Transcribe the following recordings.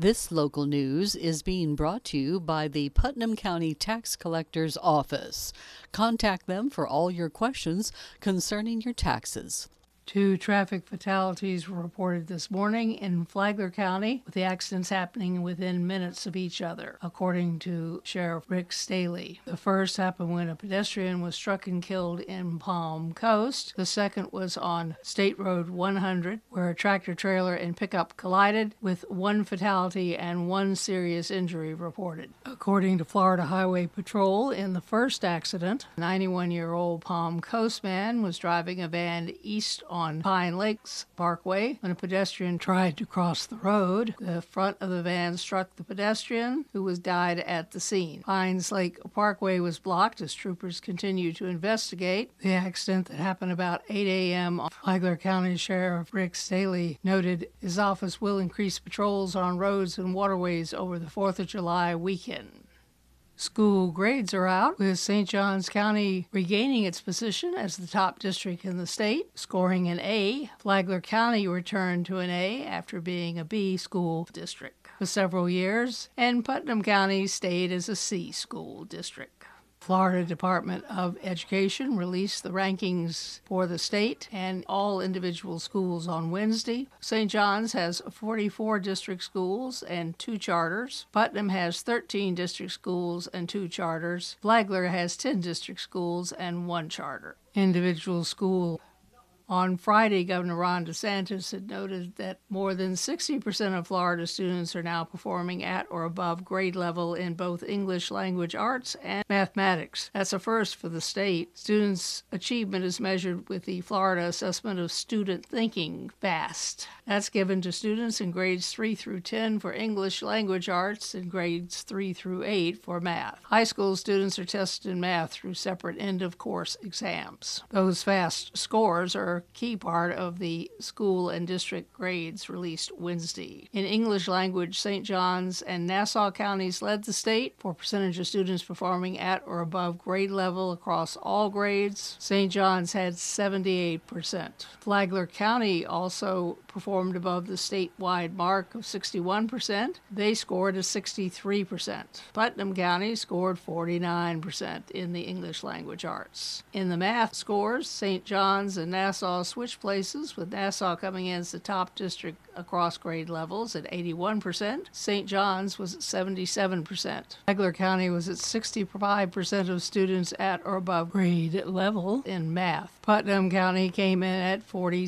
This local news is being brought to you by the Putnam County Tax Collector's Office. Contact them for all your questions concerning your taxes. 2 traffic fatalities were reported this morning in Flagler County, with the accidents happening within minutes of each other, according to Sheriff Rick Staley. The first happened when a pedestrian was struck and killed in Palm Coast. The second was on State Road 100, where a tractor-trailer and pickup collided, with 1 fatality and 1 serious injury reported. According to Florida Highway Patrol, in the first accident, a 91-year-old Palm Coast man was driving a van east on Pine Lakes Parkway when a pedestrian tried to cross the road. The front of the van struck the pedestrian, who died at the scene. Pines Lake Parkway was blocked as troopers continued to investigate. The accident that happened about 8 a.m. Flagler County Sheriff Rick Staley noted his office will increase patrols on roads and waterways over the 4th of July weekend. School grades are out, with St. Johns County regaining its position as the top district in the state, scoring an A. Flagler County returned to an A after being a B school district for several years, and Putnam County stayed as a C school district. Florida Department of Education released the rankings for the state and all individual schools on Wednesday. St. John's has 44 district schools and 2 charters. Putnam has 13 district schools and 2 charters. Flagler has 10 district schools and 1 charter. Individual school. On Friday, Governor Ron DeSantis had noted that more than 60% of Florida students are now performing at or above grade level in both English language arts and mathematics. That's a first for the state. Students' achievement is measured with the Florida Assessment of Student Thinking, FAST. That's given to students in grades 3 through 10 for English language arts and grades 3 through 8 for math. High school students are tested in math through separate end-of-course exams. Those FAST scores are a key part of the school and district grades released Wednesday. In English language, St. John's and Nassau counties led the state for percentage of students performing at or above grade level across all grades. St. John's had 78%. Flagler County also performed above the statewide mark of 61%. They scored a 63%. Putnam County scored 49% in the English language arts. In the math scores, St. John's and Nassau switched places, with Nassau coming in as the top district across grade levels at 81%. St. John's was at 77%. Flagler County was at 65% of students at or above grade level in math. Putnam County came in at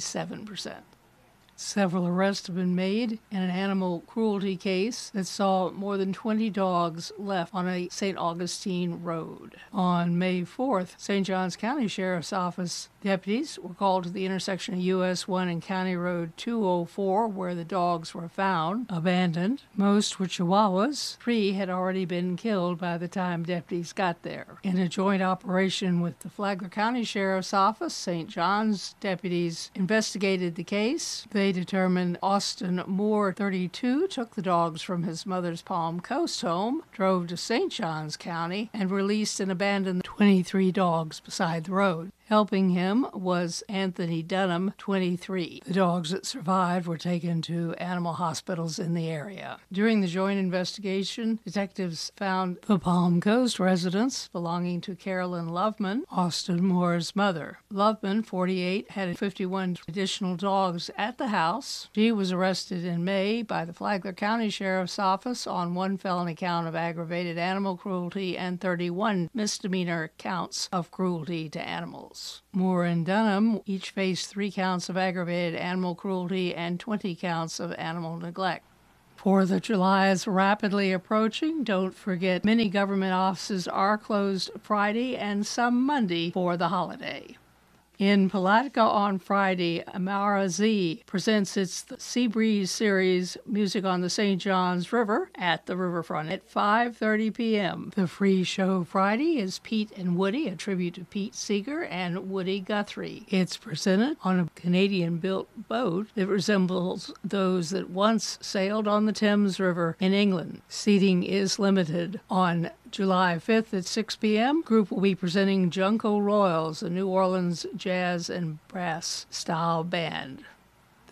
47%. Several arrests have been made in an animal cruelty case that saw more than 20 dogs left on a St. Augustine road. On May 4th, St. Johns County Sheriff's Office deputies were called to the intersection of US 1 and County Road 204, where the dogs were found abandoned. Most were Chihuahuas. 3 had already been killed by the time deputies got there. In a joint operation with the Flagler County Sheriff's Office, St. John's deputies investigated the case. They determined Austin Moore, 32, took the dogs from his mother's Palm Coast home, drove to St. Johns County, and released and abandoned 23 dogs beside the road. Helping him was Anthony Dunham, 23. The dogs that survived were taken to animal hospitals in the area. During the joint investigation, detectives found the Palm Coast residence belonging to Carolyn Loveman, Austin Moore's mother. Loveman, 48, had 51 additional dogs at the house. She was arrested in May by the Flagler County Sheriff's Office on 1 felony count of aggravated animal cruelty and 31 misdemeanor counts of cruelty to animals. Moore and Dunham each faced 3 counts of aggravated animal cruelty and 20 counts of animal neglect. 4th of July is rapidly approaching. Don't forget, many government offices are closed Friday and some Monday for the holiday. In Palatka on Friday, Amara Z presents its Sea Breeze series, Music on the St. Johns River, at the riverfront at 5:30 p.m. The free show Friday is Pete and Woody, a tribute to Pete Seeger and Woody Guthrie. It's presented on a Canadian-built boat that resembles those that once sailed on the Thames River in England. Seating is limited. On July 5th at 6 p.m., group will be presenting Junco Royals, a New Orleans jazz and brass style band.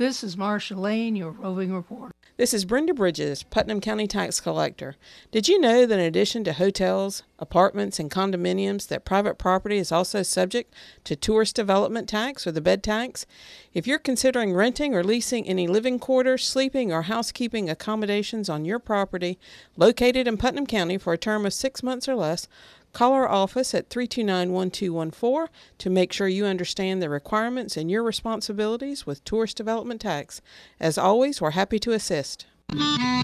This is Marcia Lane, your roving reporter. This is Brenda Bridges, Putnam County Tax Collector. Did you know that in addition to hotels, apartments, and condominiums, that private property is also subject to tourist development tax or the bed tax? If you're considering renting or leasing any living quarters, sleeping, or housekeeping accommodations on your property located in Putnam County for a term of 6 months or less, call our office at 329-1214 to make sure you understand the requirements and your responsibilities with tourist development tax. As always, we're happy to assist.